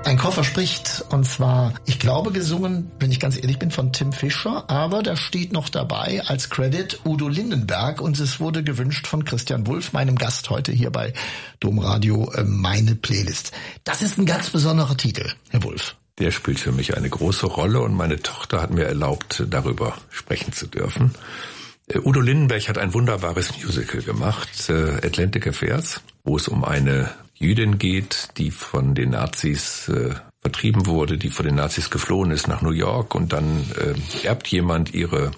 Ein Koffer spricht, und zwar, ich glaube, gesungen, wenn ich ganz ehrlich bin, von Tim Fischer, aber da steht noch dabei als Credit Udo Lindenberg und es wurde gewünscht von Christian Wulff, meinem Gast heute hier bei Domradio, meine Playlist. Das ist ein ganz besonderer Titel, Herr Wulff. Der spielt für mich eine große Rolle und meine Tochter hat mir erlaubt, darüber sprechen zu dürfen. Udo Lindenberg hat ein wunderbares Musical gemacht, Atlantic Affairs, wo es um eine Jüdin geht, die von den Nazis vertrieben wurde, die von den Nazis geflohen ist nach New York und dann erbt jemand ihre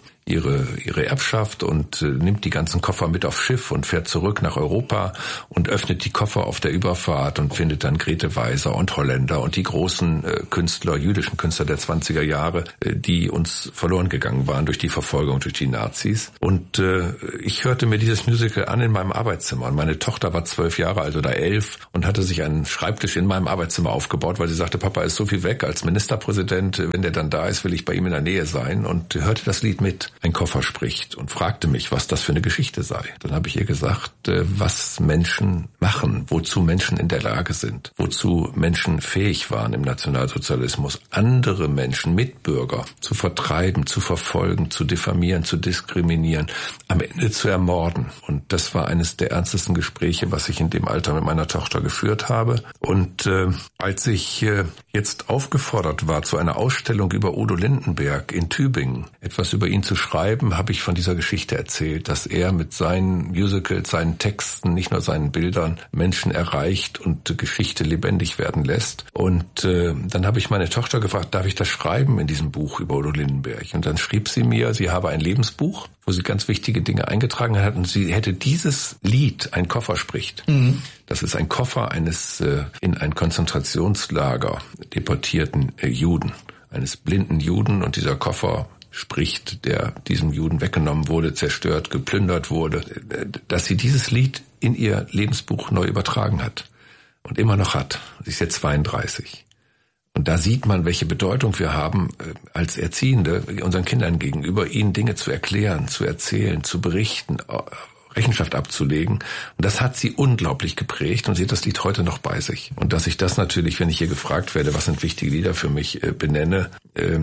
Erbschaft und nimmt die ganzen Koffer mit aufs Schiff und fährt zurück nach Europa und öffnet die Koffer auf der Überfahrt und findet dann Grete Weiser und Holländer und die großen jüdischen Künstler der 20er Jahre, die uns verloren gegangen waren durch die Verfolgung durch die Nazis. Und ich hörte mir dieses Musical an in meinem Arbeitszimmer. Und meine Tochter war 12 Jahre alt oder 11 und hatte sich einen Schreibtisch in meinem Arbeitszimmer aufgebaut, weil sie sagte, Papa ist so viel weg als Ministerpräsident, wenn der dann da ist, will ich bei ihm in der Nähe sein, und hörte das Lied mit. Ein Koffer spricht, und fragte mich, was das für eine Geschichte sei. Dann habe ich ihr gesagt, was Menschen machen, wozu Menschen in der Lage sind, wozu Menschen fähig waren im Nationalsozialismus, andere Menschen, Mitbürger zu vertreiben, zu verfolgen, zu diffamieren, zu diskriminieren, am Ende zu ermorden. Und das war eines der ernstesten Gespräche, was ich in dem Alter mit meiner Tochter geführt habe. Und als ich jetzt aufgefordert war, zu einer Ausstellung über Udo Lindenberg in Tübingen etwas über ihn zu schreiben, habe ich von dieser Geschichte erzählt, dass er mit seinen Musicals, seinen Texten, nicht nur seinen Bildern, Menschen erreicht und Geschichte lebendig werden lässt. Und dann habe ich meine Tochter gefragt, darf ich das schreiben in diesem Buch über Udo Lindenberg? Und dann schrieb sie mir, sie habe ein Lebensbuch, wo sie ganz wichtige Dinge eingetragen hat, und sie hätte dieses Lied, Ein Koffer spricht. Mhm. Das ist ein Koffer eines in ein Konzentrationslager deportierten Juden, eines blinden Juden, und dieser Koffer spricht, der diesem Juden weggenommen wurde, zerstört, geplündert wurde, dass sie dieses Lied in ihr Lebensbuch neu übertragen hat und immer noch hat. Sie ist jetzt 32. Und da sieht man, welche Bedeutung wir haben als Erziehende unseren Kindern gegenüber, ihnen Dinge zu erklären, zu erzählen, zu berichten, Rechenschaft abzulegen. Und das hat sie unglaublich geprägt, und sie hat das Lied heute noch bei sich. Und dass ich das natürlich, wenn ich hier gefragt werde, was sind wichtige Lieder für mich, benenne,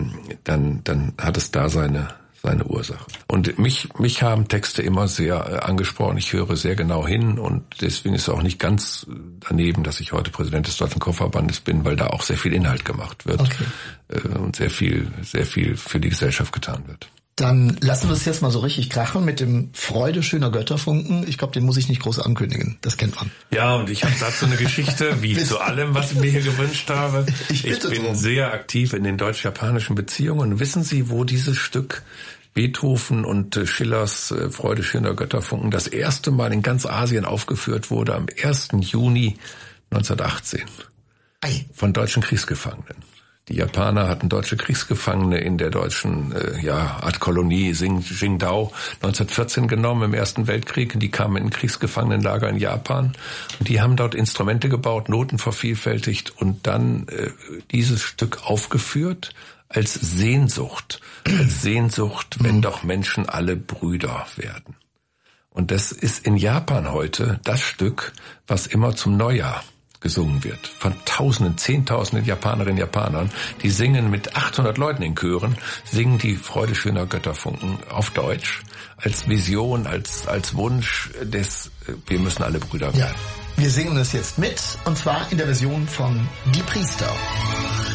dann hat es da seine Ursache. Und mich haben Texte immer sehr angesprochen. Ich höre sehr genau hin, und deswegen ist es auch nicht ganz daneben, dass ich heute Präsident des Deutschen Kofferbandes bin, weil da auch sehr viel Inhalt gemacht wird, und sehr viel für die Gesellschaft getan wird. Dann lassen wir es jetzt mal so richtig krachen mit dem Freude schöner Götterfunken. Ich glaube, den muss ich nicht groß ankündigen. Das kennt man. Ja, und ich habe dazu eine Geschichte, wie zu allem, was ich mir hier gewünscht habe. Ich bin sehr aktiv in den deutsch-japanischen Beziehungen. Und wissen Sie, wo dieses Stück Beethoven und Schillers Freude schöner Götterfunken das erste Mal in ganz Asien aufgeführt wurde? Am 1. Juni 1918. Von deutschen Kriegsgefangenen. Die Japaner hatten deutsche Kriegsgefangene in der deutschen Art Kolonie Qingdao 1914 genommen im Ersten Weltkrieg. Die kamen in ein Kriegsgefangenenlager in Japan, und die haben dort Instrumente gebaut, Noten vervielfältigt und dann dieses Stück aufgeführt als Sehnsucht, wenn doch Menschen alle Brüder werden. Und das ist in Japan heute das Stück, was immer zum Neujahr gesungen wird. Von Tausenden, Zehntausenden Japanerinnen und Japanern, die singen mit 800 Leuten in Chören, singen die Freude schöner Götterfunken auf Deutsch, als Vision, als Wunsch des, wir müssen alle Brüder werden. Ja, wir singen es jetzt mit, und zwar in der Version von Die Priester.